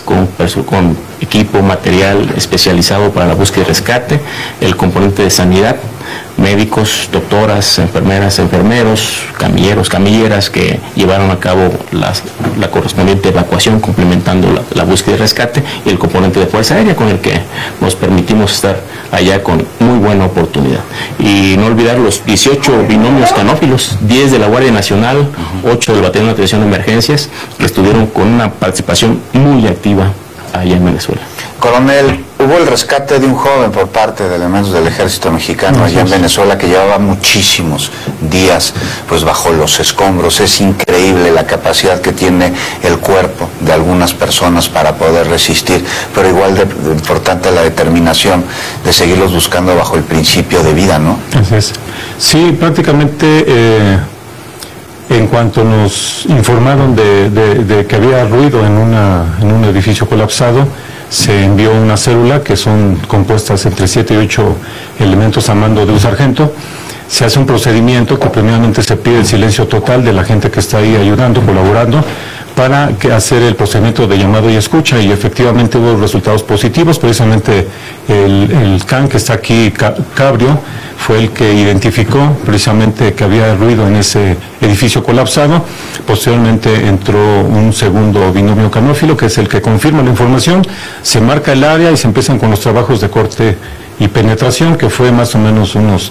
con equipo, material especializado para la búsqueda y rescate, el componente de sanidad, médicos, doctoras, enfermeras, enfermeros, camilleros, camilleras que llevaron a cabo la correspondiente evacuación complementando la búsqueda y rescate, y el componente de Fuerza Aérea con el que nos permitimos estar allá con muy buena oportunidad. Y no olvidar los 18 binomios canófilos, 10 de la Guardia Nacional, 8 del Batallón de Atención de Emergencias, que estuvieron con una participación muy activa allá en Venezuela. Coronel, hubo el rescate de un joven por parte de elementos del ejército mexicano allá en Venezuela que llevaba muchísimos días pues bajo los escombros. Es increíble la capacidad que tiene el cuerpo de algunas personas para poder resistir, pero igual de importante la determinación de seguirlos buscando bajo el principio de vida, ¿no? Así es. Sí, prácticamente en cuanto nos informaron de que había ruido en un edificio colapsado, se envió una célula que son compuestas entre 7 y 8 elementos a mando de un sargento. Se hace un procedimiento que primeramente se pide el silencio total de la gente que está ahí ayudando, colaborando, para hacer el procedimiento de llamado y escucha, y efectivamente hubo resultados positivos. Precisamente el CAN que está aquí, Cabrio, fue el que identificó precisamente que había ruido en ese edificio colapsado. Posteriormente entró un segundo binomio canófilo, que es el que confirma la información, se marca el área y se empiezan con los trabajos de corte y penetración, que fue más o menos unos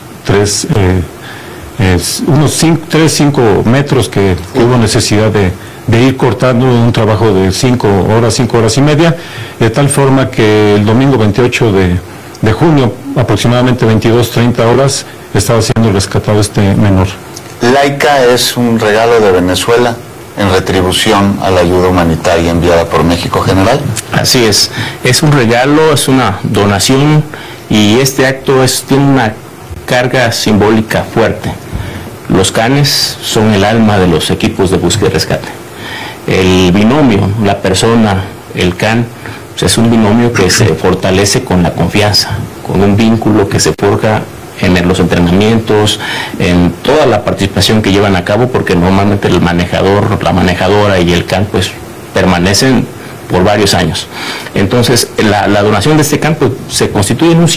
3-5 metros que hubo necesidad de ir cortando, un trabajo de 5 horas y media, de tal forma que el domingo 28 de junio, aproximadamente 22-30 horas, estaba siendo rescatado este menor. Laika es un regalo de Venezuela en retribución a la ayuda humanitaria enviada por México, general. Así es un regalo, es una donación, y este acto tiene una carga simbólica fuerte. Los canes son el alma de los equipos de búsqueda y rescate. El binomio, la persona, el can, pues es un binomio que se fortalece con la confianza, con un vínculo que se forja en los entrenamientos, en toda la participación que llevan a cabo, porque normalmente el manejador, la manejadora y el can pues permanecen por varios años. Entonces la donación de este campo se constituye en un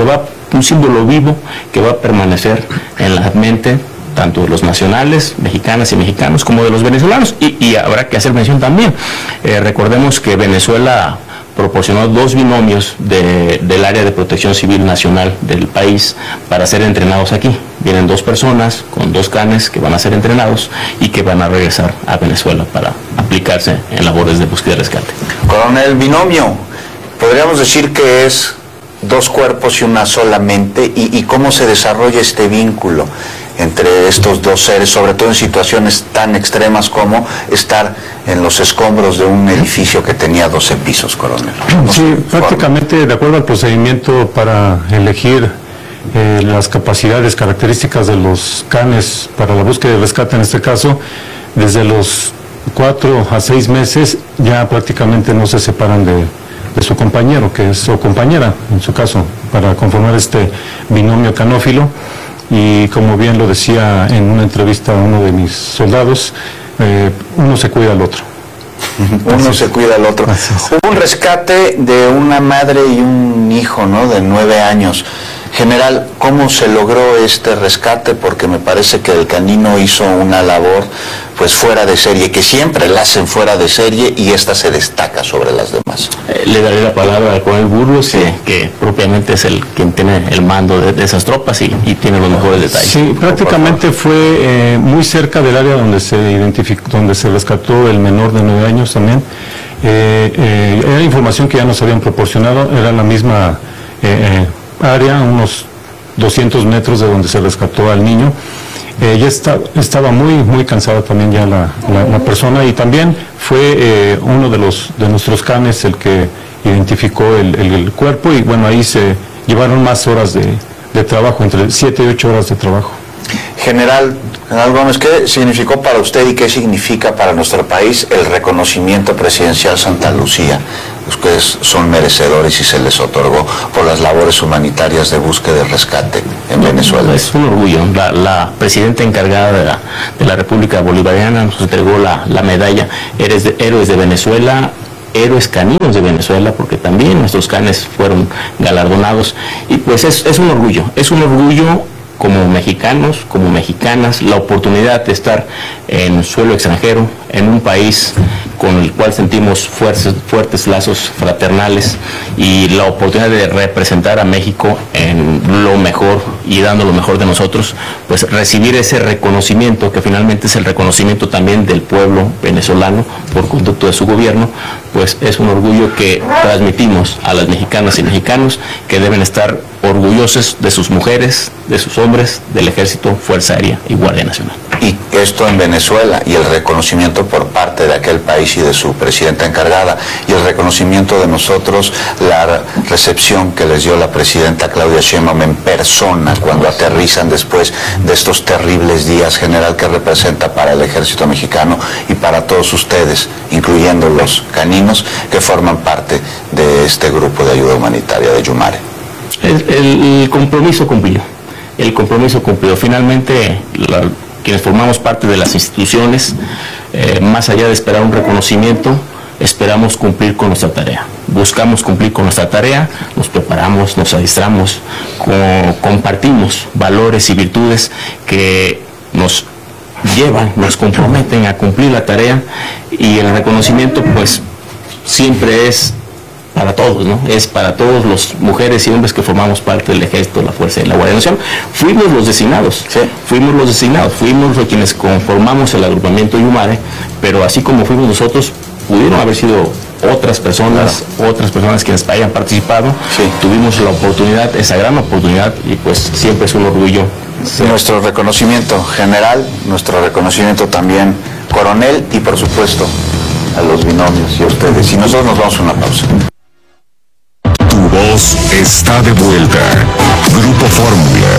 símbolo vivo que va a permanecer en la mente tanto de los nacionales, mexicanas y mexicanos, como de los venezolanos, y habrá que hacer mención también. Recordemos que Venezuela proporcionó 2 binomios del área de protección civil nacional del país para ser entrenados aquí. Vienen 2 personas con 2 canes que van a ser entrenados y que van a regresar a Venezuela para aplicarse en labores de búsqueda y rescate. Coronel, binomio, podríamos decir que es 2 cuerpos y una sola mente, y cómo se desarrolla este vínculo entre estos 2 seres, sobre todo en situaciones tan extremas como estar en los escombros de un edificio que tenía 12 pisos, coronel. Sí, prácticamente de acuerdo al procedimiento para elegir las capacidades, características de los canes para la búsqueda y rescate, en este caso, desde los 4 a 6 meses ya prácticamente no se separan de su compañero, que es, o compañera, en su caso, para conformar este binomio canófilo. Y como bien lo decía en una entrevista a uno de mis soldados, uno se cuida al otro. Uno se cuida al otro. Hubo un rescate de una madre y un hijo, ¿no?, de 9 años. General, ¿cómo se logró este rescate? Porque me parece que el canino hizo una labor pues fuera de serie, que siempre la hacen fuera de serie, y esta se destaca sobre las demás. Le daré la palabra al coronel Burgos, que propiamente es quien tiene el mando de esas tropas y tiene los mejores detalles. Sí, prácticamente fue muy cerca del área donde se identificó, donde se rescató el menor de 9 años también. Era información que ya nos habían proporcionado, era la misma área, unos 200 metros de donde se rescató al niño. Ya estaba muy cansada también ya la persona, y también fue uno de nuestros canes el que identificó el cuerpo, y bueno, ahí se llevaron más horas de trabajo, entre 7 y 8 horas de trabajo. General Gómez, ¿qué significó para usted y qué significa para nuestro país el reconocimiento presidencial Santa Lucía? Ustedes son merecedores y se les otorgó por las labores humanitarias de búsqueda y rescate en Venezuela. Es un orgullo. La presidenta encargada de la República Bolivariana nos entregó la medalla Héroes de Venezuela héroes caninos de Venezuela, porque también nuestros canes fueron galardonados, y pues es un orgullo como mexicanos, como mexicanas, la oportunidad de estar en suelo extranjero, en un país con el cual sentimos fuertes lazos fraternales, y la oportunidad de representar a México en lo mejor y dando lo mejor de nosotros, pues recibir ese reconocimiento, que finalmente es el reconocimiento también del pueblo venezolano por conducto de su gobierno, pues es un orgullo que transmitimos a las mexicanas y mexicanos, que deben estar orgullosos de sus mujeres, de sus hombres, del Ejército, Fuerza Aérea y Guardia Nacional. Y esto en Venezuela, y el reconocimiento por parte de aquel país y de su presidenta encargada, y el reconocimiento de nosotros, la recepción que les dio la presidenta Claudia Sheinbaum en persona cuando aterrizan después de estos terribles días, general, que representa para el Ejército Mexicano y para todos ustedes, incluyendo los caninos que forman parte de este grupo de ayuda humanitaria de Yumare. El compromiso cumplido. Finalmente, quienes formamos parte de las instituciones, más allá de esperar un reconocimiento, esperamos cumplir con nuestra tarea. Buscamos cumplir con nuestra tarea, nos preparamos, nos adiestramos, compartimos valores y virtudes que nos llevan, nos comprometen a cumplir la tarea, y el reconocimiento pues siempre es para todos, ¿no? Es para todos los mujeres y hombres que formamos parte del Ejército, la Fuerza y la Guardia Nacional. Fuimos los designados, fuimos los quienes conformamos el agrupamiento Yumare, pero así como fuimos nosotros, pudieron haber sido otras personas quienes hayan participado. Sí. Tuvimos la oportunidad, esa gran oportunidad, y pues siempre es un orgullo. Sí. Nuestro reconocimiento general, nuestro reconocimiento también coronel, y por supuesto a los binomios y a ustedes. Y nosotros nos vamos a una pausa. Tu voz está de vuelta. Grupo Fórmula.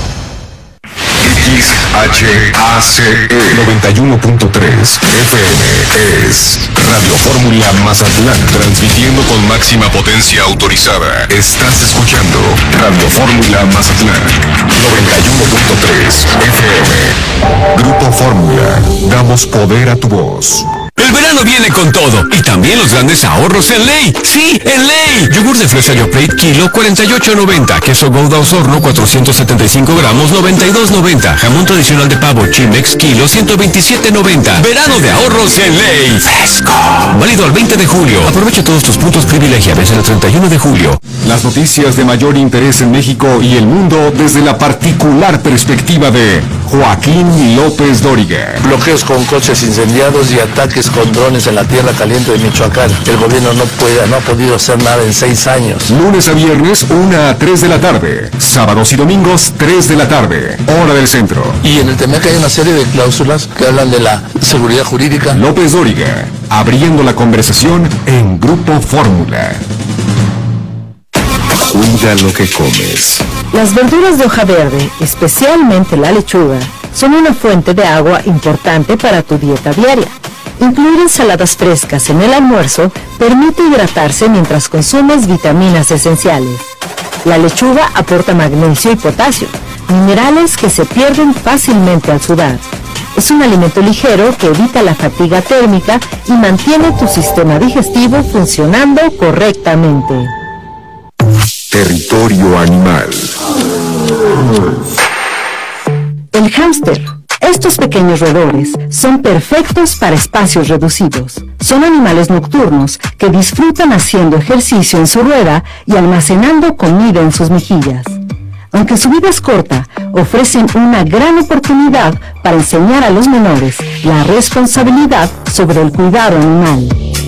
XHACE 91.3 FM es Radio Fórmula Mazatlán, transmitiendo con máxima potencia autorizada. Estás escuchando Radio Fórmula Mazatlán 91.3 FM. Grupo Fórmula, damos poder a tu voz. El verano viene con todo, y también los grandes ahorros en Ley. ¡Sí, en Ley! Yogur de fresa Yoplait, kilo, 48.90. Queso Gouda Osorno, 475 gramos, 92.90. Jamón tradicional de pavo Chimex, kilo, 127.90. Verano de ahorros en Ley. ¡Fresco! Válido al 20 de julio. Aprovecha todos tus puntos privilegiables el 31 de julio. Las noticias de mayor interés en México y el mundo desde la particular perspectiva de Joaquín López Dóriga. Bloqueos con coches incendiados y ataques con drones en la tierra caliente de Michoacán. El gobierno no ha podido hacer nada en 6 años. Lunes a viernes, 1 a 3 de la tarde. Sábados y domingos, 3 de la tarde. Hora del centro. Y en el TEMEC hay una serie de cláusulas que hablan de la seguridad jurídica. López Dóriga, abriendo la conversación en Grupo Fórmula. Cuida lo que comes. Las verduras de hoja verde, especialmente la lechuga, son una fuente de agua importante para tu dieta diaria. Incluir ensaladas frescas en el almuerzo permite hidratarse mientras consumes vitaminas esenciales. La lechuga aporta magnesio y potasio, minerales que se pierden fácilmente al sudar. Es un alimento ligero que evita la fatiga térmica y mantiene tu sistema digestivo funcionando correctamente. Territorio animal. El hámster. Estos pequeños roedores son perfectos para espacios reducidos. Son animales nocturnos que disfrutan haciendo ejercicio en su rueda y almacenando comida en sus mejillas. Aunque su vida es corta, ofrecen una gran oportunidad para enseñar a los menores la responsabilidad sobre el cuidado animal.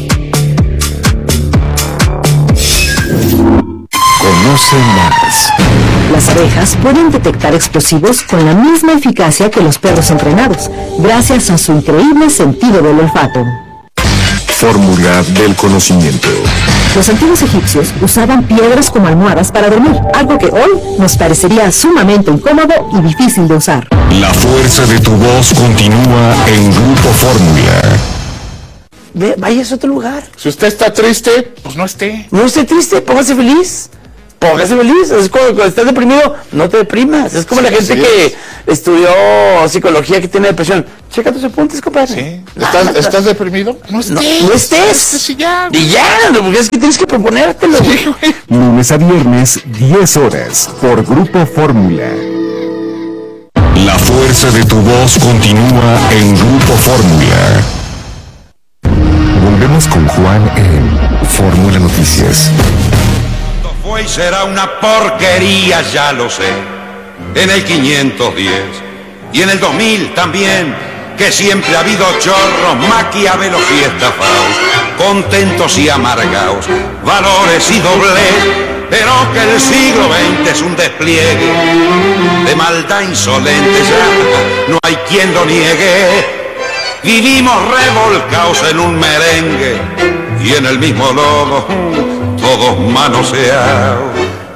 Conoce más. Las abejas pueden detectar explosivos con la misma eficacia que los perros entrenados, gracias a su increíble sentido del olfato. Fórmula del conocimiento. Los antiguos egipcios usaban piedras como almohadas para dormir, algo que hoy nos parecería sumamente incómodo y difícil de usar. La fuerza de tu voz continúa en Grupo Fórmula. Váyase a otro lugar. Si usted está triste, pues no esté. No esté triste, póngase feliz. Póngase feliz. Es como cuando estás deprimido, no te deprimas. Es como la gente que estudió psicología que tiene depresión. Chécate tus apuntes, compadre. Sí. ¿Estás deprimido? No estés. No estés. Sí, ya. Y ya, porque es que tienes que proponértelo. Sí, güey. Lunes a viernes, 10 horas, por Grupo Fórmula. La fuerza de tu voz continúa en Grupo Fórmula. Volvemos con Juan en Fórmula Noticias. Fue y será una porquería, ya lo sé. En el 510 y en el 2000 también, que siempre ha habido chorros, maquiavelos y estafados, contentos y amargados, valores y doblez. Pero que el siglo XX es un despliegue de maldad insolente, ya no hay quien lo niegue. Vivimos revolcados en un merengue y en el mismo lodo, todos manoseados.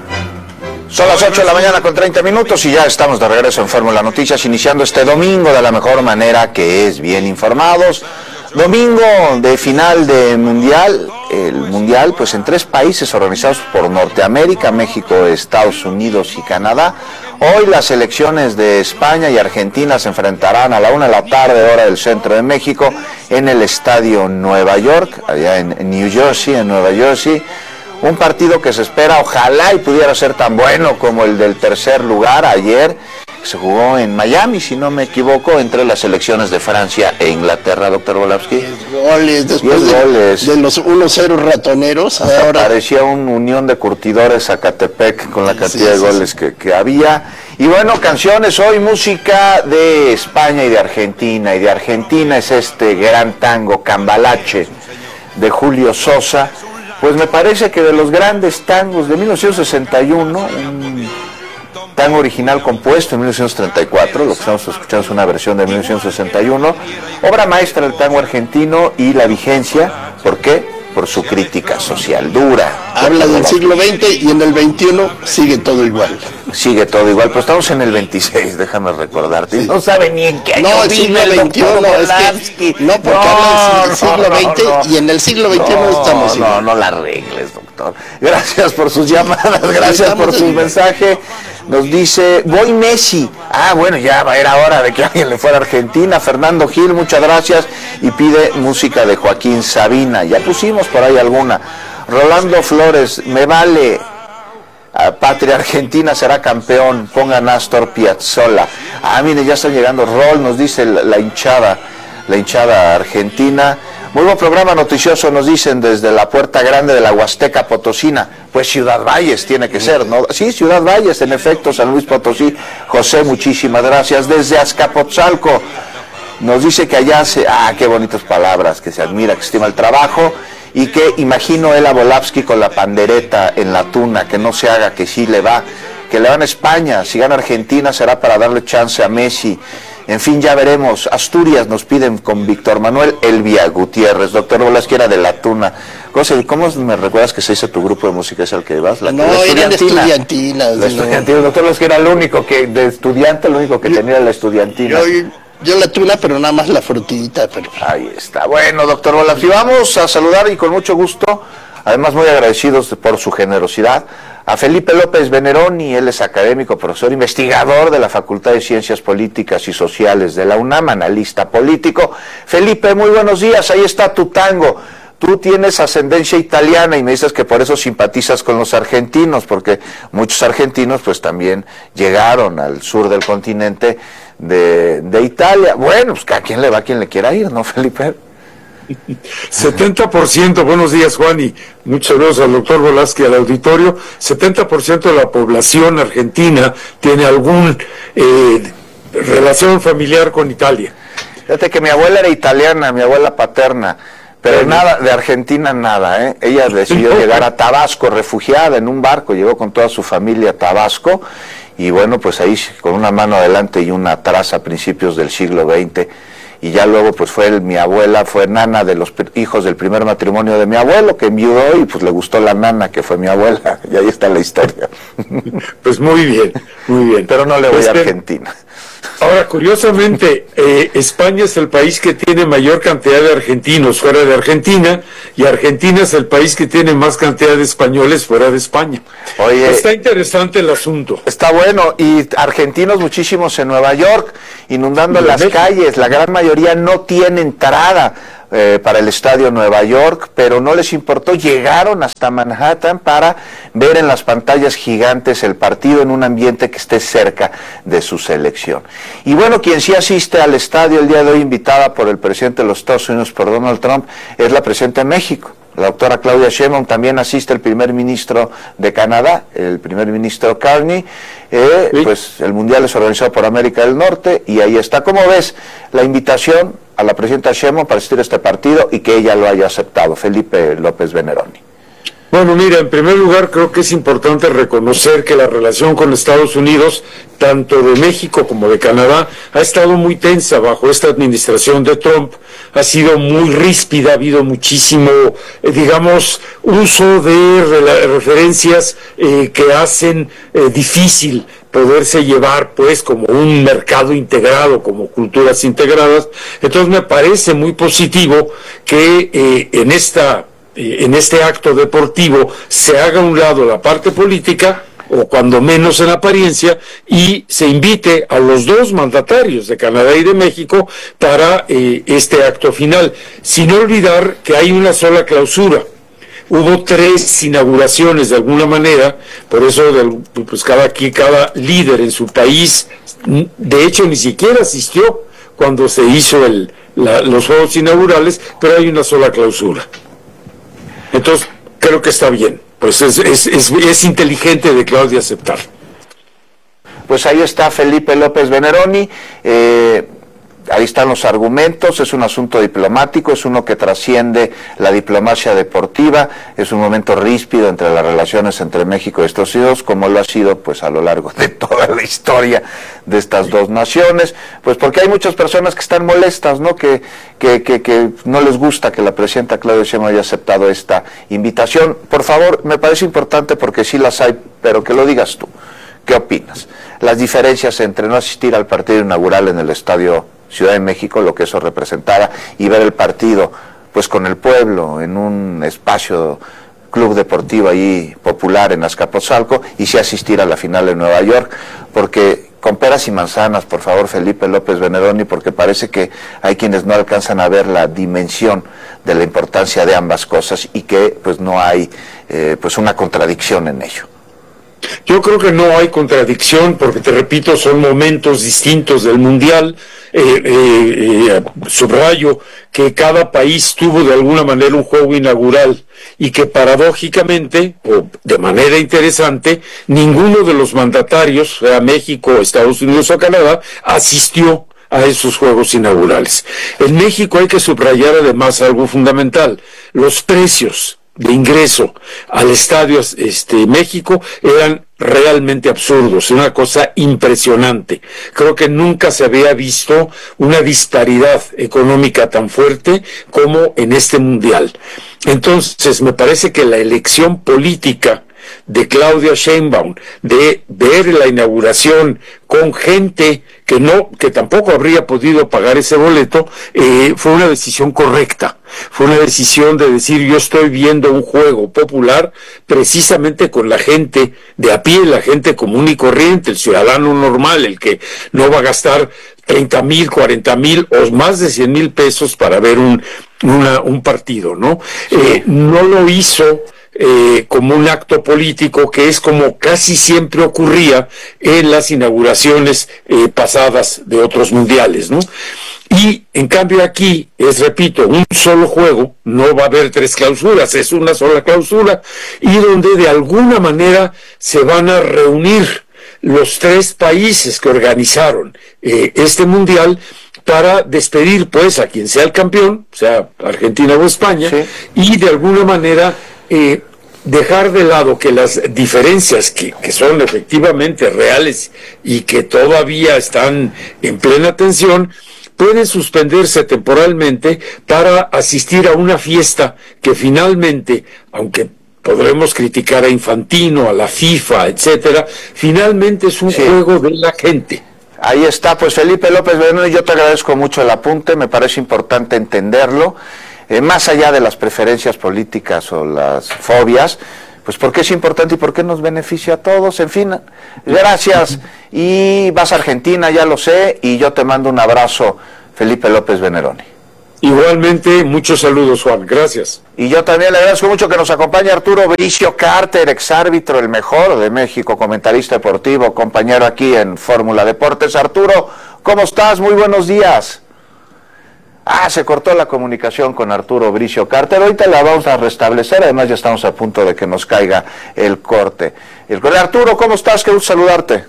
Son las 8 de la mañana con 30 minutos y ya estamos de regreso en Fórmula Noticias, iniciando este domingo de la mejor manera, que es bien informados. Domingo de final de Mundial, el Mundial pues en 3 países organizados por Norteamérica, México, Estados Unidos y Canadá. Hoy las selecciones de España y Argentina se enfrentarán a la 1 de la tarde, hora del centro de México, en el Estadio Nueva York, allá en New Jersey, en Nueva Jersey. Un partido que se espera, ojalá y pudiera ser tan bueno como el del tercer lugar ayer. Se jugó en Miami, si no me equivoco, entre las selecciones de Francia e Inglaterra, doctor Volapsky. 10 goles después 10 goles. De los 1-0 ratoneros. Ahora parecía una unión de curtidores Zacatepec con la cantidad de goles que había. Y bueno, canciones hoy, música de España y de Argentina. Y de Argentina es este gran tango, Cambalache, de Julio Sosa. Pues me parece que de los grandes tangos de 1961, un tango original compuesto en 1934, lo que estamos escuchando es una versión de 1961, obra maestra del tango argentino y la vigencia, ¿por qué? Por su crítica social dura. Habla del siglo XX y en el XXI sigue todo igual. Sigue todo igual, pero estamos en el 26, déjame recordarte. Sí. No sabe ni en qué año el siglo XXI, es que, no, porque habla del siglo XX y en el siglo XXI estamos igual. No la arregles, doctor. Gracias por sus llamadas, gracias por sus mensajes. Nos dice, voy Messi. Ah, bueno, ya era hora de que alguien le fuera a Argentina. Fernando Gil, muchas gracias. Y pide música de Joaquín Sabina. Ya pusimos por ahí alguna. Rolando Flores, me vale. Patria Argentina será campeón. Pongan Astor Piazzolla. Ah, mire, ya está llegando Rol, nos dice la hinchada argentina. Muy buen programa noticioso, nos dicen desde la Puerta Grande de la Huasteca Potosina. Pues Ciudad Valles tiene que ser, ¿no? Sí, Ciudad Valles, en efecto, San Luis Potosí. José, muchísimas gracias. Desde Azcapotzalco nos dice que allá qué bonitas palabras, que se admira, que estima el trabajo y que imagino él a Volapsky con la pandereta en la tuna, que no se haga, que sí le va, que le van a España. Si gana Argentina será para darle chance a Messi. En fin, ya veremos. Asturias nos piden con Víctor Manuel Elvia Gutiérrez. Doctor Volapsky era de la tuna. ¿Cómo me recuerdas que se hizo tu grupo de música? ¿Es al que vas? No, era de estudiantina. La estudiantina. Doctor Volapsky era el único que, de estudiante, lo único que tenía era la estudiantina. Yo la tuna, pero nada más la frutita. Pero... Ahí está. Bueno, doctor Volapsky, vamos a saludar y con mucho gusto, además muy agradecidos por su generosidad, a Felipe López Veneroni. Él es académico, profesor investigador de la Facultad de Ciencias Políticas y Sociales de la UNAM, analista político. Felipe, muy buenos días, ahí está tu tango. Tú tienes ascendencia italiana y me dices que por eso simpatizas con los argentinos, porque muchos argentinos pues también llegaron al sur del continente de Italia. Bueno, pues a quién le va, a quien le quiera ir, ¿no, Felipe? 70%, buenos días Juan y muchas gracias al doctor Volapsky, al auditorio. 70% de la población argentina tiene algún relación familiar con Italia. Fíjate que mi abuela era italiana, mi abuela paterna, pero nada, de Argentina nada, ¿eh? Ella decidió llegar a Tabasco, refugiada en un barco, llegó con toda su familia a Tabasco, y bueno, pues ahí con una mano adelante y una atrás a principios del siglo XX, y ya luego pues mi abuela fue nana de los hijos del primer matrimonio de mi abuelo, que enviudó y pues le gustó la nana que fue mi abuela, y ahí está la historia. Pues muy bien, muy bien. Pero no le voy a Argentina. Ahora, curiosamente, España es el país que tiene mayor cantidad de argentinos fuera de Argentina, y Argentina es el país que tiene más cantidad de españoles fuera de España. Oye, está interesante el asunto. Está bueno, y argentinos muchísimos en Nueva York, inundando las calles, la gran mayoría no tiene entrada para el estadio Nueva York, pero no les importó, llegaron hasta Manhattan para ver en las pantallas gigantes el partido en un ambiente que esté cerca de su selección. Y bueno, quien sí asiste al estadio el día de hoy, invitada por el presidente de los Estados Unidos, por Donald Trump, es la presidenta de México. La doctora Claudia Sheinbaum. También asiste el primer ministro de Canadá, el primer ministro Carney. Sí. Pues el Mundial es organizado por América del Norte, y ahí está. ¿Cómo ves la invitación a la presidenta Sheinbaum para asistir a este partido y que ella lo haya aceptado? Felipe López Veneroni. Bueno, mira, en primer lugar creo que es importante reconocer que la relación con Estados Unidos, tanto de México como de Canadá, ha estado muy tensa bajo esta administración de Trump. Ha sido muy ríspida, ha habido muchísimo, digamos, uso de referencias que hacen difícil poderse llevar, pues, como un mercado integrado, como culturas integradas. Entonces me parece muy positivo que en este acto deportivo se haga a un lado la parte política, o cuando menos en apariencia, y se invite a los dos mandatarios de Canadá y de México para este acto final, sin olvidar que hay una sola clausura. Hubo 3 inauguraciones de alguna manera, por eso pues cada líder en su país, de hecho ni siquiera asistió cuando se hizo los juegos inaugurales, pero hay una sola clausura. Entonces, creo que está bien, pues es inteligente de Claudia aceptar. Pues ahí está Felipe López Veneroni, ahí están los argumentos. Es un asunto diplomático, es uno que trasciende la diplomacia deportiva, es un momento ríspido entre las relaciones entre México y Estados Unidos, como lo ha sido pues a lo largo de toda la historia de estas dos naciones, pues porque hay muchas personas que están molestas, ¿no? Que no les gusta que la presidenta Claudia Sheinbaum haya aceptado esta invitación. Por favor, me parece importante porque sí las hay, pero que lo digas tú. ¿Qué opinas? Las diferencias entre no asistir al partido inaugural en el Estadio Ciudad de México, lo que eso representaba, y ver el partido pues con el pueblo en un espacio club deportivo ahí popular en Azcapotzalco, y sí asistir a la final en Nueva York, porque con peras y manzanas, por favor, Felipe López Veneroni, porque parece que hay quienes no alcanzan a ver la dimensión de la importancia de ambas cosas, y que pues no hay pues una contradicción en ello. Yo creo que no hay contradicción, porque te repito, son momentos distintos del Mundial. Subrayo que cada país tuvo de alguna manera un juego inaugural, y que paradójicamente, o de manera interesante, ninguno de los mandatarios, sea México, Estados Unidos o Canadá, asistió a esos juegos inaugurales. En México hay que subrayar además algo fundamental: los precios de ingreso al Estadio México eran realmente absurdos, una cosa impresionante. Creo que nunca se había visto una disparidad económica tan fuerte como en este Mundial. Entonces, me parece que la elección política de Claudia Sheinbaum de ver la inauguración con gente que tampoco habría podido pagar ese boleto, fue una decisión correcta. Fue una decisión de decir: yo estoy viendo un juego popular precisamente con la gente de a pie, la gente común y corriente, el ciudadano normal, el que no va a gastar 30,000, 40,000 o más de 100,000 pesos para ver un partido, ¿no? Sí. No lo hizo como un acto político, que es como casi siempre ocurría en las inauguraciones pasadas de otros mundiales, ¿no? Y en cambio aquí es, repito, un solo juego, no va a haber 3 clausuras, es una sola clausura, y donde de alguna manera se van a reunir los 3 países que organizaron este mundial para despedir pues a quien sea el campeón, sea Argentina o España, sí, y de alguna manera dejar de lado que las diferencias que son efectivamente reales y que todavía están en plena tensión, pueden suspenderse temporalmente para asistir a una fiesta que finalmente, aunque podremos criticar a Infantino, a la FIFA, etcétera, finalmente es un juego de la gente. Ahí está, pues Felipe López Venero, yo te agradezco mucho el apunte, me parece importante entenderlo, más allá de las preferencias políticas o las fobias, pues porque es importante y porque nos beneficia a todos, en fin, gracias, y vas a Argentina, ya lo sé, y yo te mando un abrazo, Felipe López Veneroni. Igualmente, muchos saludos, Juan, gracias. Y yo también le agradezco mucho que nos acompañe Arturo Bricio Carter, exárbitro, el mejor de México, comentarista deportivo, compañero aquí en Fórmula Deportes. Arturo, ¿cómo estás? Muy buenos días. Se cortó la comunicación con Arturo Bricio Carter, ahorita la vamos a restablecer, además ya estamos a punto de que nos caiga el corte. Arturo, ¿cómo estás? Qué gusto saludarte.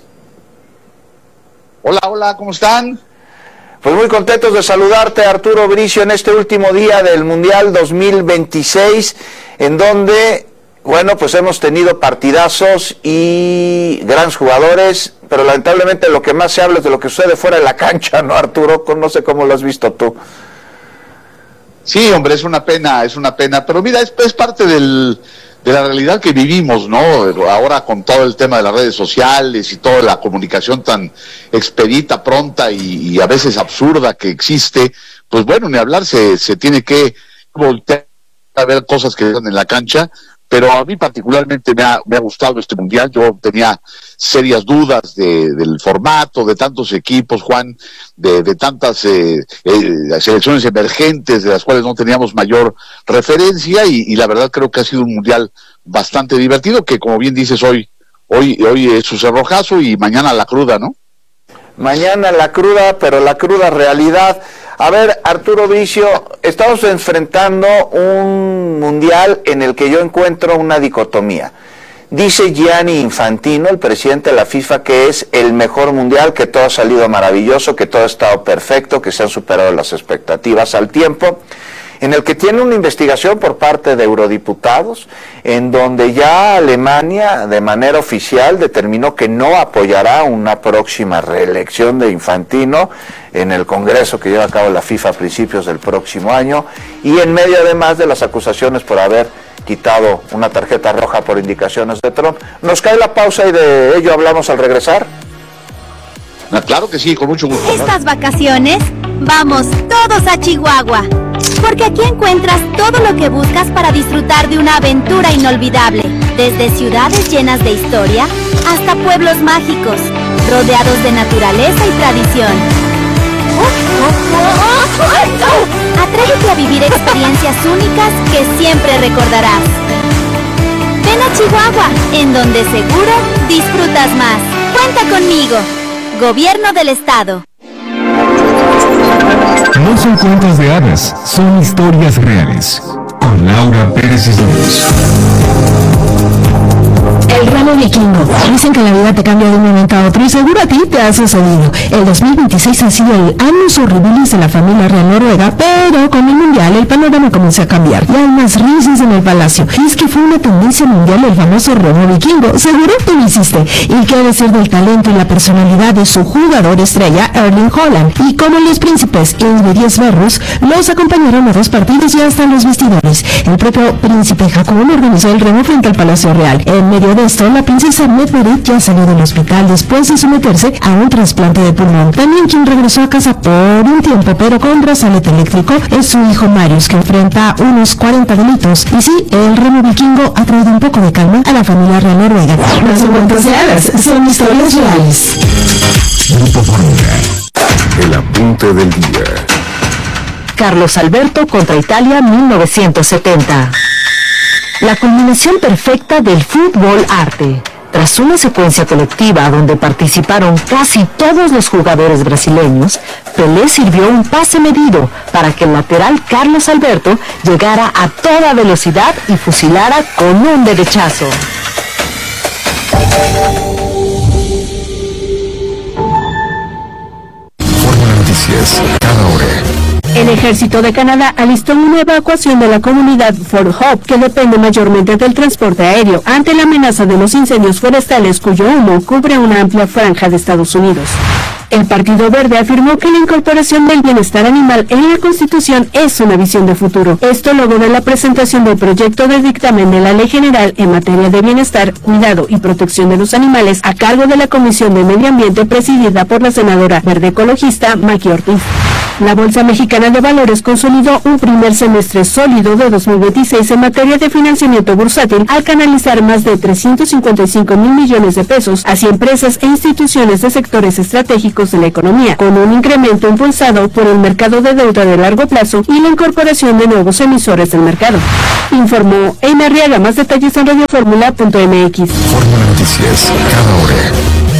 Hola, ¿cómo están? Pues muy contentos de saludarte, Arturo Bricio, en este último día del Mundial 2026, en donde, bueno, pues hemos tenido partidazos y grandes jugadores, pero lamentablemente lo que más se habla es de lo que sucede fuera de la cancha, ¿no, Arturo? No sé cómo lo has visto tú. Sí, hombre, es una pena, pero mira, es parte de la realidad que vivimos, ¿no? Ahora con todo el tema de las redes sociales y toda la comunicación tan expedita, pronta y a veces absurda que existe, pues bueno, ni hablar, se tiene que voltear a ver cosas que están en la cancha, pero a mí particularmente me ha gustado este Mundial. Yo tenía serias dudas del formato, de tantos equipos, Juan, de tantas selecciones emergentes de las cuales no teníamos mayor referencia, y la verdad creo que ha sido un Mundial bastante divertido, que como bien dices, hoy es su cerrojazo y mañana la cruda, ¿no? Mañana la cruda, pero la cruda realidad. A ver, Arturo Bricio, estamos enfrentando un mundial en el que yo encuentro una dicotomía. Dice Gianni Infantino, el presidente de la FIFA, que es el mejor mundial, que todo ha salido maravilloso, que todo ha estado perfecto, que se han superado las expectativas al tiempo, en el que tiene una investigación por parte de eurodiputados, en donde ya Alemania de manera oficial determinó que no apoyará una próxima reelección de Infantino en el Congreso que lleva a cabo la FIFA a principios del próximo año, y en medio además de las acusaciones por haber quitado una tarjeta roja por indicaciones de Trump. ¿Nos cae la pausa y de ello hablamos al regresar? Claro que sí, con mucho gusto. Estas vacaciones, vamos todos a Chihuahua, porque aquí encuentras todo lo que buscas para disfrutar de una aventura inolvidable, desde ciudades llenas de historia hasta pueblos mágicos, rodeados de naturaleza y tradición. Atrévete a vivir experiencias únicas que siempre recordarás. Ven a Chihuahua, en donde seguro disfrutas más. Cuenta conmigo. Gobierno del Estado. No son cuentos de hadas, son historias reales. Con Laura Pérez Islas. El ramo vikingo. Dicen que la vida te cambia de un momento a otro y seguro a ti te ha sucedido. El 2026 ha sido el annus horribilis de la familia real noruega, pero con el mundial el panorama comenzó a cambiar y hay más risas en el palacio. Y es que fue una tendencia mundial el famoso ramo vikingo. Seguro tú lo hiciste. Y qué decir del talento y la personalidad de su jugador estrella, Erling Haaland. Y como los príncipes Ingrid y Sverrus los acompañaron a 2 partidos y hasta los vestidores. El propio príncipe Jacobo organizó el remo frente al Palacio Real. En medio de esto, la princesa Medvedev ya salió del hospital después de someterse a un trasplante de pulmón. También quien regresó a casa por un tiempo, pero con brazalete eléctrico, es su hijo Marius, que enfrenta unos 40 delitos. Y sí, el remo vikingo ha traído un poco de calma a la familia real noruega. No son cuentos de hadas, son historias reales. Grupo Fórmula. El apunte del día. Carlos Alberto contra Italia 1970. La culminación perfecta del fútbol arte. Tras una secuencia colectiva donde participaron casi todos los jugadores brasileños, Pelé sirvió un pase medido para que el lateral Carlos Alberto llegara a toda velocidad y fusilara con un derechazo. Fórmula Noticias, cada hora. El Ejército de Canadá alistó una evacuación de la comunidad Fort Hope, que depende mayormente del transporte aéreo, ante la amenaza de los incendios forestales cuyo humo cubre una amplia franja de Estados Unidos. El Partido Verde afirmó que la incorporación del bienestar animal en la Constitución es una visión de futuro. Esto luego de la presentación del proyecto de dictamen de la Ley General en materia de bienestar, cuidado y protección de los animales a cargo de la Comisión de Medio Ambiente presidida por la senadora verde ecologista Maki Ortiz. La Bolsa Mexicana de Valores consolidó un primer semestre sólido de 2026 en materia de financiamiento bursátil al canalizar más de 355 mil millones de pesos hacia empresas e instituciones de sectores estratégicos de la economía, con un incremento impulsado por el mercado de deuda de largo plazo y la incorporación de nuevos emisores del mercado. Informó Eina Arriaga. Más detalles en radioformula.mx. Fórmula Noticias, cada hora.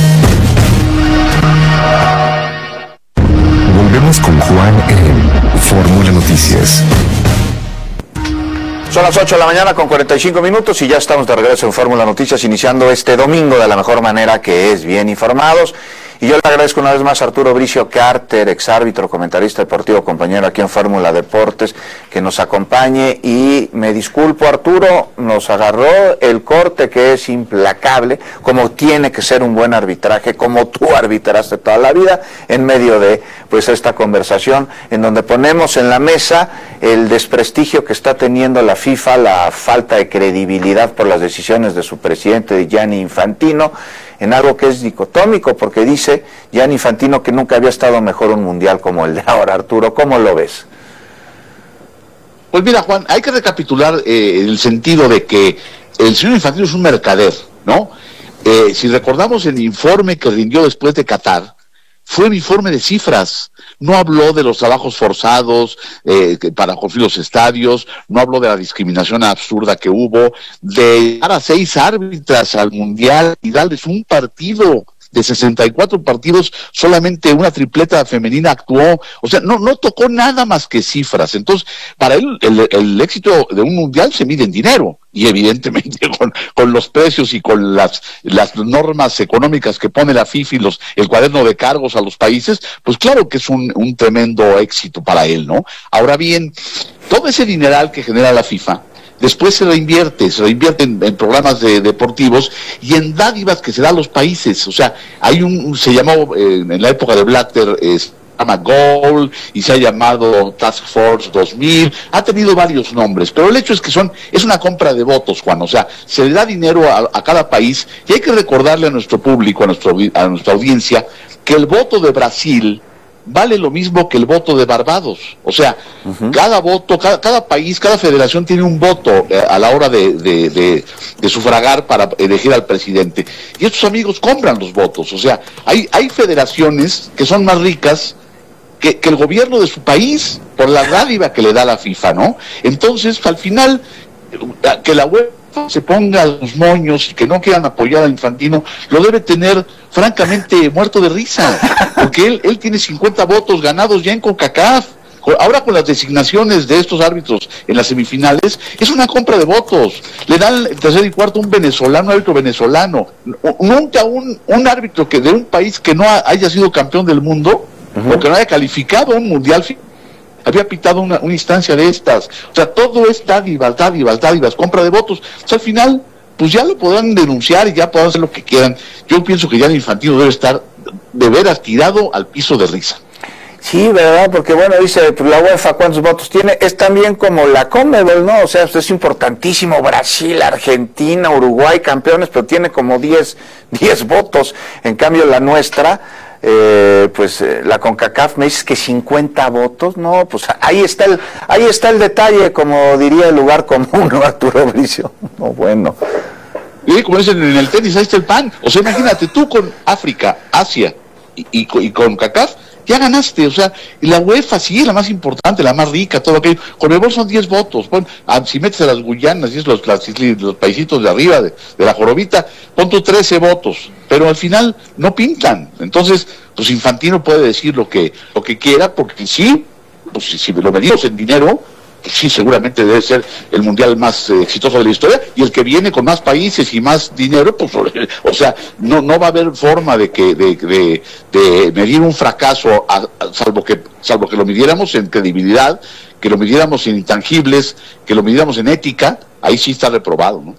Volvemos con Juan en Fórmula Noticias. Son las 8 de la mañana con 45 minutos y ya estamos de regreso en Fórmula Noticias, iniciando este domingo de la mejor manera, que es bien informados. Y yo le agradezco una vez más a Arturo Bricio Carter, exárbitro, comentarista deportivo, compañero aquí en Fórmula Deportes, que nos acompañe. Y me disculpo, Arturo, nos agarró el corte que es implacable, como tiene que ser un buen arbitraje, como tú arbitraste toda la vida, en medio de pues esta conversación en donde ponemos en la mesa el desprestigio que está teniendo la FIFA, la falta de credibilidad por las decisiones de su presidente, Gianni Infantino, en algo que es dicotómico, porque dice Gianni Infantino que nunca había estado mejor un mundial como el de ahora. Arturo, ¿cómo lo ves? Pues mira, Juan, hay que recapitular en el sentido de que el señor Infantino es un mercader, ¿no? Si recordamos el informe que rindió después de Qatar, fue un informe de cifras. No habló de los trabajos forzados para construir los estadios, no habló de la discriminación absurda que hubo, de llegar a 6 árbitras al Mundial y darles un partido. De 64 partidos, solamente una tripleta femenina actuó. O sea, no tocó nada más que cifras. Entonces, para él, el éxito de un mundial se mide en dinero. Y evidentemente con los precios y con las normas económicas que pone la FIFA y el cuaderno de cargos a los países, pues claro que es un tremendo éxito para él, ¿no? Ahora bien, todo ese dineral que genera la FIFA, después se reinvierte en programas deportivos y en dádivas que se da a los países. O sea, se llamó en la época de Blatter, se llama Goal y se ha llamado Task Force 2000, ha tenido varios nombres, pero el hecho es que es una compra de votos, Juan. O sea, se le da dinero a cada país y hay que recordarle a nuestro público, a nuestra audiencia, que el voto de Brasil vale lo mismo que el voto de Barbados. O sea, cada voto, cada país, cada federación tiene un voto a la hora de sufragar para elegir al presidente. Y estos amigos compran los votos. O sea, hay federaciones que son más ricas que el gobierno de su país por la dádiva que le da la FIFA, ¿no? Entonces, al final, que la UEFA se ponga los moños y que no quieran apoyar a Infantino, lo debe tener francamente muerto de risa, porque él tiene 50 votos ganados ya en CONCACAF. Ahora con las designaciones de estos árbitros en las semifinales, es una compra de votos. Le dan el tercer y cuarto un árbitro venezolano. Nunca un árbitro de un país que no haya sido campeón del mundo, o que no haya calificado un mundial, había pitado una instancia de estas. O sea, todo es dádivas, compra de votos. O sea, al final, pues ya lo podrán denunciar y ya podrán hacer lo que quieran. Yo pienso que ya el Infantino debe estar de veras tirado al piso de risa. Sí, ¿verdad? Porque bueno, dice pues, la UEFA, ¿cuántos votos tiene? Es también como la CONMEBOL, ¿no? O sea, es importantísimo. Brasil, Argentina, Uruguay, campeones, pero tiene como 10 votos. En cambio, la nuestra, la CONCACAF, me dices que 50 votos. No, pues ahí está el detalle, como diría el lugar común, ¿no, Arturo Bricio? No, bueno. Y como dicen en el tenis, ahí está el pan. O sea, imagínate, tú con África, Asia y con CONCACAF, ya ganaste. O sea, la UEFA sí es la más importante, la más rica, todo aquello. CONMEBOL son 10 votos. Bueno, si metes a las Guyanas y los paisitos de arriba de la jorobita, pon tú 13 votos. Pero al final no pintan. Entonces, pues Infantino puede decir lo que quiera, porque sí, pues si lo medimos en dinero, pues sí, seguramente debe ser el mundial más exitoso de la historia, y el que viene con más países y más dinero, pues, o sea, no va a haber forma de medir un fracaso, salvo que lo midiéramos en credibilidad, que lo midiéramos en intangibles, que lo midiéramos en ética. Ahí sí está reprobado, ¿no?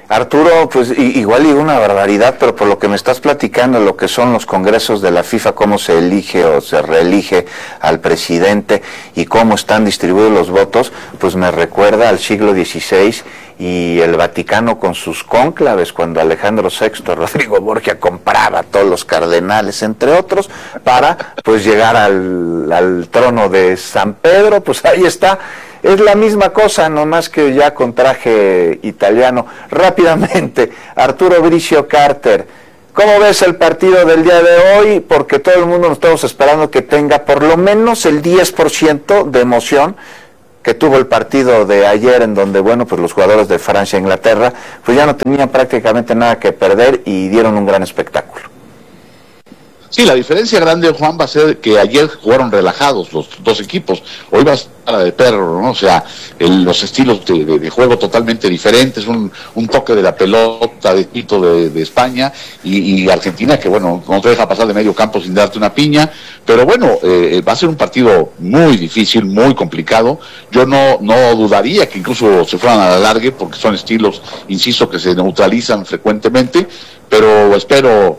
Arturo, pues igual y una barbaridad, pero por lo que me estás platicando, lo que son los congresos de la FIFA, cómo se elige o se reelige al presidente y cómo están distribuidos los votos, pues me recuerda al siglo XVI y el Vaticano con sus cónclaves, cuando Alejandro VI, Rodrigo Borgia compraba a todos los cardenales, entre otros, para pues llegar al trono de San Pedro. Pues ahí está. Es la misma cosa, nomás que ya con traje italiano. Rápidamente, Arturo Bricio Carter, ¿cómo ves el partido del día de hoy? Porque todo el mundo nos estamos esperando que tenga por lo menos el 10% de emoción que tuvo el partido de ayer, en donde, bueno, pues los jugadores de Francia e Inglaterra, pues ya no tenían prácticamente nada que perder y dieron un gran espectáculo. Sí, la diferencia grande, Juan, va a ser que ayer jugaron relajados los dos equipos. Hoy va a estar la de perro, ¿no? O sea, los estilos de juego totalmente diferentes, un toque de la pelota de Tito de España y Argentina, que bueno, no te deja pasar de medio campo sin darte una piña, pero bueno, va a ser un partido muy difícil, muy complicado. Yo no dudaría que incluso se fueran a la largue, porque son estilos, insisto, que se neutralizan frecuentemente, pero espero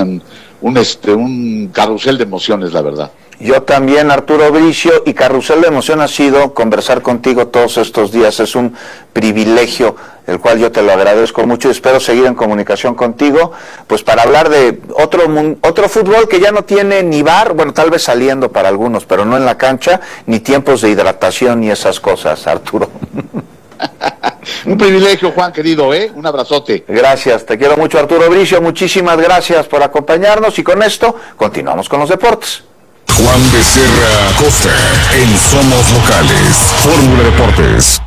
un carrusel de emociones, la verdad. Yo también, Arturo Bricio, y carrusel de emoción ha sido conversar contigo todos estos días. Es un privilegio, el cual yo te lo agradezco mucho y espero seguir en comunicación contigo, pues para hablar de otro fútbol que ya no tiene ni bar, bueno, tal vez saliendo para algunos, pero no en la cancha, ni tiempos de hidratación ni esas cosas, Arturo. Un privilegio, Juan, querido, un abrazote. Gracias, te quiero mucho, Arturo Bricio, muchísimas gracias por acompañarnos y con esto continuamos con los deportes. Juan Becerra Costa en Somos Locales, Fórmula Deportes.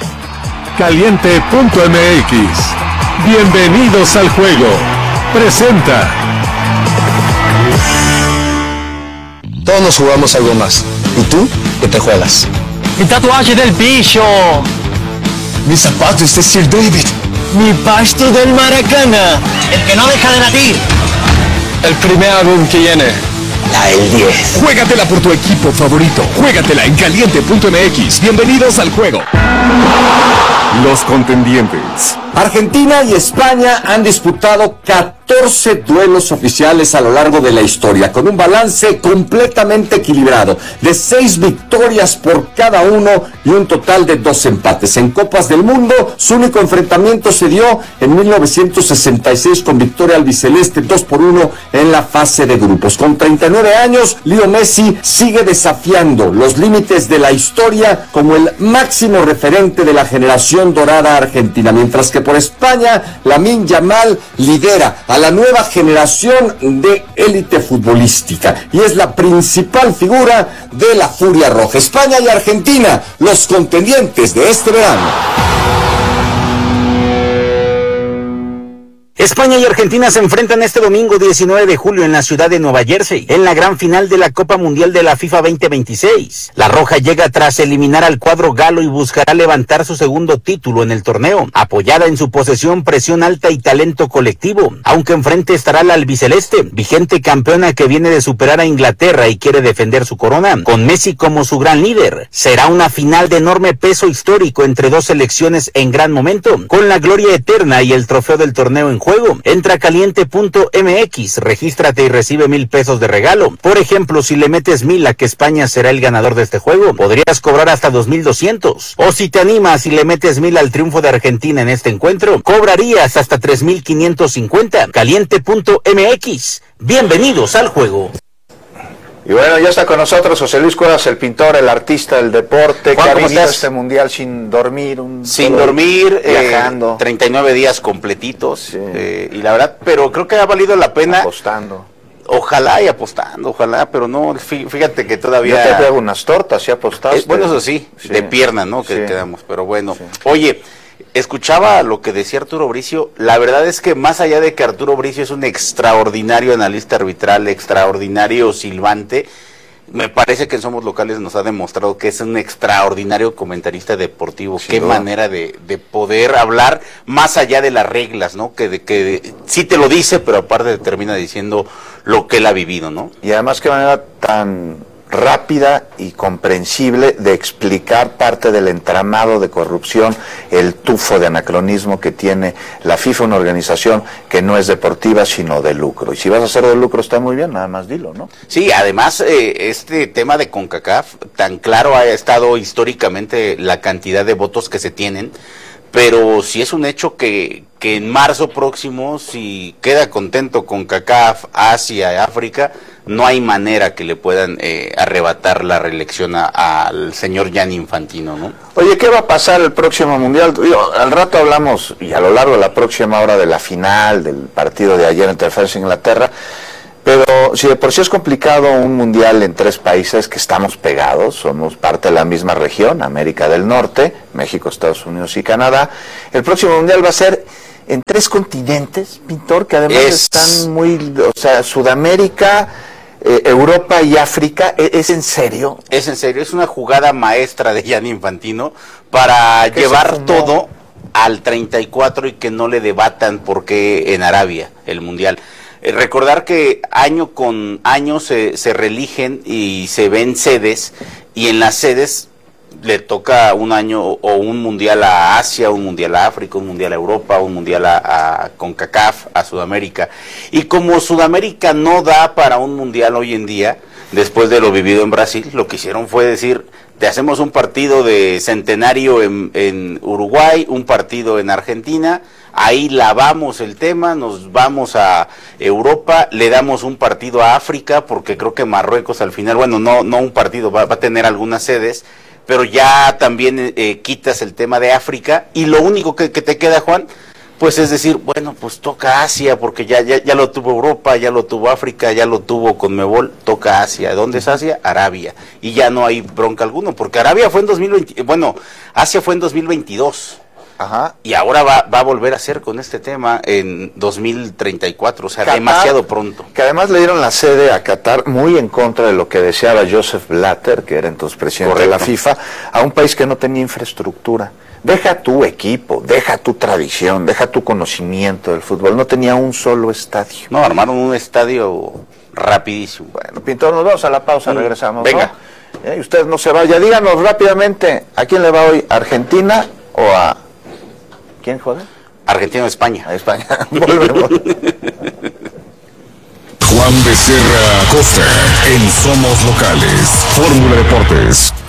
Caliente.mx. Bienvenidos al juego. Presenta. Todos nos jugamos algo más. ¿Y tú qué te juegas? Mi tatuaje del bicho. Mis zapatos de Sir David. Mi pasto del Maracana. El que no deja de latir. El primer álbum que viene. La El 10. Juégatela por tu equipo favorito. Juégatela en Caliente.mx. Bienvenidos al juego. Los contendientes. Argentina y España han disputado 14 duelos oficiales a lo largo de la historia, con un balance completamente equilibrado, de 6 victorias por cada uno y un total de 2 empates. En Copas del Mundo, su único enfrentamiento se dio en 1966 con victoria albiceleste 2-1 en la fase de grupos. Con 39 años, Leo Messi sigue desafiando los límites de la historia como el máximo referente de la generación dorada argentina, mientras que por España, Lamine Yamal lidera a la nueva generación de élite futbolística y es la principal figura de la Furia Roja. España y Argentina, los contendientes de este verano. España y Argentina se enfrentan este domingo 19 de julio en la ciudad de Nueva Jersey, en la gran final de la Copa Mundial de la FIFA 2026. La Roja llega tras eliminar al cuadro galo y buscará levantar su segundo título en el torneo, apoyada en su posesión, presión alta y talento colectivo, aunque enfrente estará la albiceleste, vigente campeona que viene de superar a Inglaterra y quiere defender su corona, con Messi como su gran líder. Será una final de enorme peso histórico entre dos selecciones en gran momento, con la gloria eterna y el trofeo del torneo en juego. Entra a Caliente.mx, regístrate y recibe 1,000 pesos de regalo. Por ejemplo, si le metes 1,000 a que España será el ganador de este juego, podrías cobrar hasta 2,200. O si te animas y le metes 1,000 al triunfo de Argentina en este encuentro, cobrarías hasta 3,550. Caliente.mx. Bienvenidos al juego. Y bueno, ya está con nosotros José Luis Cuevas, el pintor, el artista del deporte, Juan, que ha ¿cómo vivido estás? este mundial sin dormir. Viajando. 39 días completitos, sí. Y la verdad, pero creo que ha valido la pena. Apostando. Ojalá y apostando, ojalá, pero no, fíjate que todavía... Yo te pego unas tortas y apostaste. Bueno, eso sí, de pierna, ¿no? Que quedamos, pero bueno. Sí. Oye, escuchaba lo que decía Arturo Bricio. La verdad es que más allá de que Arturo Bricio es un extraordinario analista arbitral, extraordinario silbante, me parece que en Somos Locales nos ha demostrado que es un extraordinario comentarista deportivo. Qué manera de poder hablar más allá de las reglas, ¿no? Que sí te lo dice, pero aparte termina diciendo lo que él ha vivido, ¿no? Y además qué manera tan rápida y comprensible de explicar parte del entramado de corrupción, el tufo de anacronismo que tiene la FIFA, una organización que no es deportiva sino de lucro. Y si vas a hacer de lucro está muy bien, nada más dilo, ¿no? Sí, además este tema de CONCACAF, tan claro ha estado históricamente la cantidad de votos que se tienen, pero sí es un hecho que en marzo próximo, si queda contento CONCACAF, Asia y África, no hay manera que le puedan arrebatar la reelección al señor Gianni Infantino, ¿no? Oye, ¿qué va a pasar el próximo Mundial? Al rato hablamos, y a lo largo de la próxima hora, de la final del partido de ayer entre Francia e Inglaterra, pero si de por sí es complicado un Mundial en 3 países que estamos pegados, somos parte de la misma región, América del Norte, México, Estados Unidos y Canadá, el próximo Mundial va a ser en 3 continentes, Pintor, que además están muy, o sea, Sudamérica, Europa y África. ¿Es en serio? Es en serio, es una jugada maestra de Gianni Infantino para llevar todo al 34 y que no le debatan por qué en Arabia el Mundial. Recordar que año con año se reeligen y se ven sedes, y en las sedes le toca un año o un mundial a Asia, un mundial a África, un mundial a Europa, un mundial a CONCACAF, a Sudamérica. Y como Sudamérica no da para un mundial hoy en día, después de lo vivido en Brasil, lo que hicieron fue decir, te hacemos un partido de centenario en Uruguay, un partido en Argentina, ahí lavamos el tema, nos vamos a Europa, le damos un partido a África, porque creo que Marruecos al final, bueno, no un partido, va a tener algunas sedes, pero ya también quitas el tema de África, y lo único que te queda, Juan, pues es decir, bueno, pues toca Asia, porque ya lo tuvo Europa, ya lo tuvo África, ya lo tuvo Conmebol, toca Asia. ¿Dónde es Asia? Arabia. Y ya no hay bronca alguno, porque Arabia fue en 2020, bueno, Asia fue en 2022. Ajá. Y ahora va a volver a ser con este tema en 2034, o sea, Qatar, demasiado pronto. Que además le dieron la sede a Qatar muy en contra de lo que deseaba Joseph Blatter, que era entonces presidente de la FIFA, a un país que no tenía infraestructura. Deja tu equipo, deja tu tradición, deja tu conocimiento del fútbol. No tenía un solo estadio. No, armaron un estadio rapidísimo. Bueno, Pintor, nos vamos a la pausa, regresamos. Venga. ¿No? Y usted no se vaya. Díganos rápidamente, ¿a quién le va hoy? ¿A Argentina o a... ¿Quién juega? Argentina o España. A España. Volvemos. Juan Becerra Costa en Somos Locales. Fórmula Deportes.